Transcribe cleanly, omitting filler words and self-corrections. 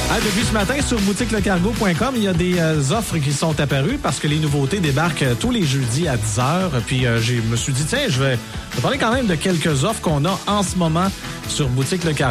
Depuis ce matin, sur boutiquelecargo.com, il y a des offres qui sont apparues parce que les nouveautés débarquent tous les jeudis à 10h. Puis je me suis dit, tiens, je vais parler quand même de quelques offres qu'on a en ce moment sur Boutique Le Cargo.